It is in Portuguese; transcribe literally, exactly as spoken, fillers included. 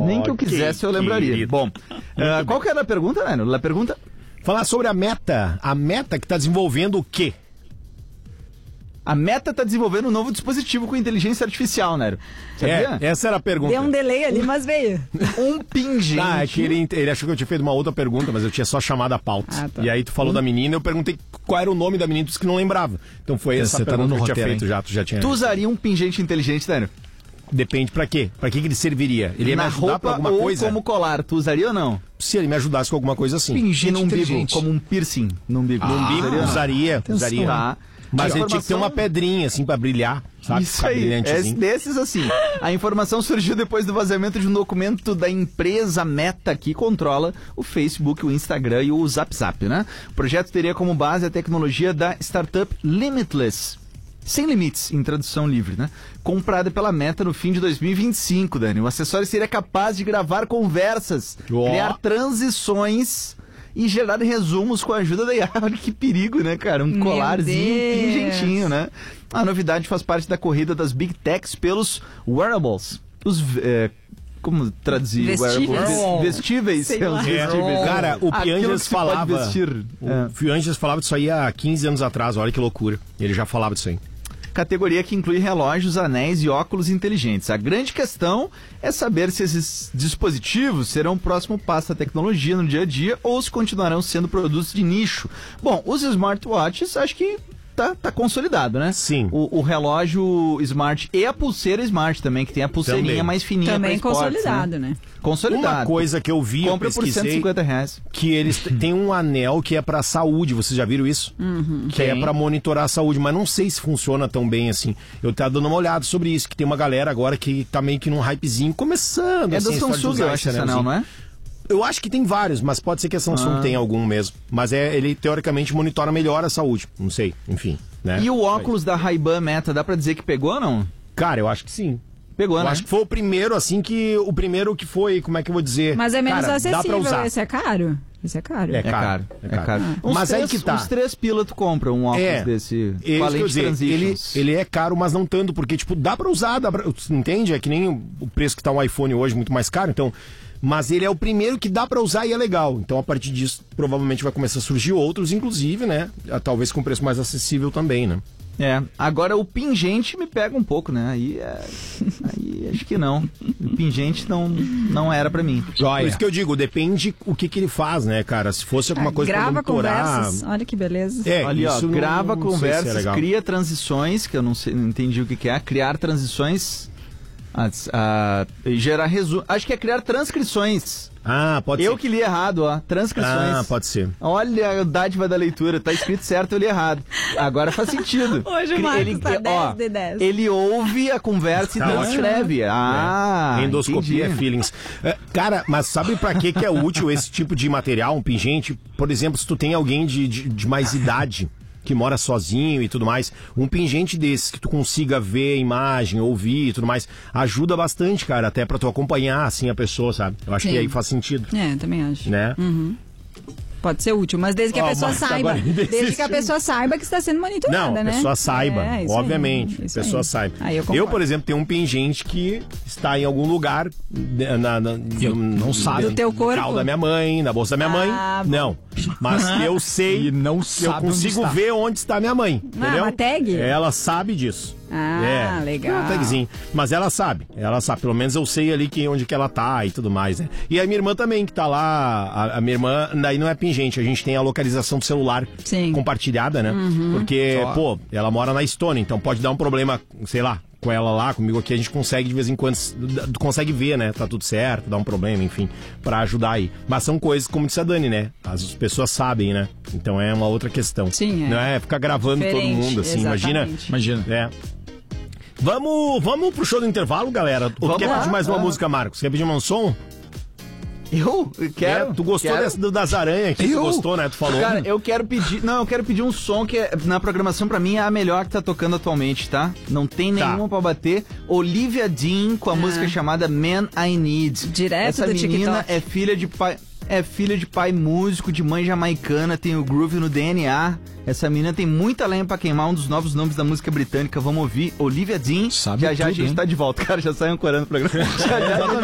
Nem que eu quisesse eu lembraria. Querido. Bom, uh, qual que era a pergunta, né? A pergunta... Falar sobre a Meta. A Meta que tá desenvolvendo o quê? A Meta tá desenvolvendo um novo dispositivo com inteligência artificial, né? É, essa era a pergunta. Deu um delay ali, mas veio. Um pingente. Ah, é que ele, ele achou que eu tinha feito uma outra pergunta, mas eu tinha só chamado a pauta. Ah, tá. E aí tu falou da menina, eu perguntei qual era o nome da menina, tu disse que não lembrava. Então foi essa Você tá pergunta no que eu tinha roteiro, feito hein? já, tu já tinha... Tu usaria um pingente inteligente, Daniel? Depende pra quê? Pra que que ele serviria? Ele ia Na me ajudar roupa pra alguma ou coisa? como colar, tu usaria ou não? Se ele me ajudasse com alguma coisa assim. E no umbigo, inteligente. como um piercing no umbigo. No umbigo, Usaria ou não? usaria, usaria. Tá. Mas A ele tinha que ter informação- uma pedrinha, assim, pra brilhar, sabe? Isso Ficar aí, é brilhantezinho. desses assim. A informação surgiu depois do vazamento de um documento da empresa Meta, que controla o Facebook, o Instagram e o Zap Zap, né? O projeto teria como base a tecnologia da startup Limitless, sem limites, em tradução livre, né? Comprada pela Meta no fim de dois mil e vinte e cinco, Dani. O acessório seria capaz de gravar conversas, Ó. criar transições e gerar resumos com a ajuda da I A. Olha que perigo, né, cara? Um Meu colarzinho Deus. pingentinho, né? A novidade faz parte da corrida das Big Techs pelos wearables. Os... É, como traduzir Vestíveis. wearables? Vestíveis. Sei são lá. os É, vestíveis. cara, o Aquilo Pianges que se pode falava. vestir. O É. Pianges falava disso aí há quinze anos atrás, olha que loucura. Ele já falava disso aí. Categoria que inclui relógios, anéis e óculos inteligentes. A grande questão é saber se esses dispositivos serão o próximo passo da tecnologia no dia a dia ou se continuarão sendo produtos de nicho. Bom, os smartwatches acho que tá, tá consolidado, né? Sim. O, o relógio smart e a pulseira smart também, que tem a pulseirinha Também. mais fininha Também pra esportes, consolidado, né? Consolidado. Uma coisa que eu vi, eu Compra por cento e pesquisei, cinquenta reais. que eles t- têm um anel que é pra saúde, vocês já viram isso? Que Tem. é pra monitorar a saúde, mas não sei se funciona tão bem assim. Eu tava dando uma olhada sobre isso, que tem uma galera agora que tá meio que num hypezinho, começando. É assim, da a história de Samsung, usar eu acho, esse anel, não é? Eu acho que tem vários, mas pode ser que a Samsung Ah. tenha algum mesmo. Mas é, ele teoricamente monitora melhor a saúde. Não sei, enfim. Né? E o óculos da Ray-Ban Meta, dá pra dizer que pegou ou não? Cara, eu acho que sim. Pegou, Eu né? acho que foi o primeiro, assim, que. O primeiro que foi, como é que eu vou dizer? Mas é menos Cara, dá pra acessível. usar. Esse é caro? Esse é caro. É É caro, É é caro. caro. Uns Mas três, aí que tá. Uns três pila tu compra um óculos É, desse. É isso que eu Valente ia dizer, ele, Transitions. ele é caro, mas não tanto, porque, tipo, dá pra usar, dá pra, entende? É que nem o o preço que tá um iPhone hoje, muito mais caro, então... Mas ele é o primeiro que dá pra usar e é legal. Então, a partir disso, provavelmente vai começar a surgir outros, inclusive, né? Talvez com preço mais acessível também, né? É, agora o pingente me pega um pouco, né? Aí, é... Aí acho que não. O pingente não, não era pra mim. Por isso que eu digo, depende o que que ele faz, né, cara? Se fosse alguma Ah, coisa pra grava monitorar... conversas. Olha que beleza. É, Olha, ó, isso não- grava não sei se é conversas, legal. cria transições, que eu não, sei, não entendi o que, que é. Criar transições. Ah, ah, gerar resumo. Acho que é criar transcrições. Ah, pode Eu ser. que li errado, ó. Transcrições. Ah, pode ser. Olha a dádiva da leitura, tá escrito certo, eu li errado. Agora faz sentido. Hoje o Cri- Marcos tá ó, dez de dez. Ele ouve a conversa e Tá transcreve. Ah, É. Endoscopia, entendi. feelings. É, cara, mas sabe pra que que é útil esse tipo de material, um pingente? Por exemplo, se tu tem alguém de, de, de mais idade que mora sozinho e tudo mais, um pingente desses que tu consiga ver a imagem, ouvir e tudo mais, ajuda bastante, cara, até pra tu acompanhar, assim, a pessoa, sabe? Eu acho Sim. que aí faz sentido, É, também acho. né? Pode ser útil, mas desde que a Ó, pessoa mas saiba. agora Desde que a desiste. pessoa saiba que está sendo monitorada, Não, a né? pessoa saiba, É, isso aí, obviamente. isso a pessoa aí. saiba. Aí eu, eu, concordo. por exemplo, tenho um pingente que está em algum lugar na, na, na, Eu no- não no- sabe. Do teu no corpo? carro da minha mãe, na bolsa da minha mãe. Ah, bom. Não. Mas eu sei, E não eu sabe onde consigo está. ver onde está minha mãe. Ah, entendeu? uma tag? Ela sabe disso. Ah, é, legal. Uma tagzinho. Mas ela sabe, ela sabe. Pelo menos eu sei ali que, onde que ela tá e tudo mais, né? E a minha irmã também, que tá lá. A, a minha irmã, daí não é pingente, a gente tem a localização do celular Sim. compartilhada, né? Porque, Só. pô, ela mora na Estônia, então pode dar um problema, sei lá, com ela lá, comigo aqui, a gente consegue de vez em quando, consegue ver, né? Tá tudo certo, dá um problema, enfim, pra ajudar aí. Mas são coisas, como disse a Dani, né? As pessoas sabem, né? Então é uma outra questão. Sim, é. Não é ficar gravando todo Diferente, mundo, assim, imagina. exatamente. Imagina. É. Vamos, vamos pro show do intervalo, galera? Ou Vamos quer lá. pedir mais uma Ah. música, Marcos? Quer pedir um som? Eu quero. É, tu gostou quero. dessa do- das aranhas aqui? Tu Eu? gostou, né? Tu falou. Cara, eu quero pedir. Não, eu quero pedir um som que é, na programação pra mim é a melhor que tá tocando atualmente, tá? Não tem Tá. nenhuma pra bater. Olivia Dean com a música chamada Man I Need. Direto Essa do menina TikTok. é filha de pai. É filha de pai músico, de mãe jamaicana, tem o groove no D N A. Essa menina tem muita lenha pra queimar, um dos novos nomes da música britânica. Vamos ouvir Olivia Dean. Sabe já já a tudo, gente hein? tá de volta. Cara, já sai ancorando o programa. Já já a gente